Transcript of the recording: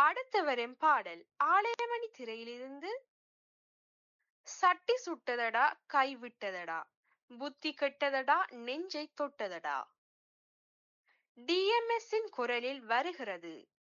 அடுத்து வரும் பாடல் ஆலயமணி திரையிலிருந்து சட்டி சுட்டதடா கை விட்டதடா புத்தி கெட்டதடா நெஞ்சை தொட்டதடா டிஎம்எஸ் இன் குரலில் வருகிறது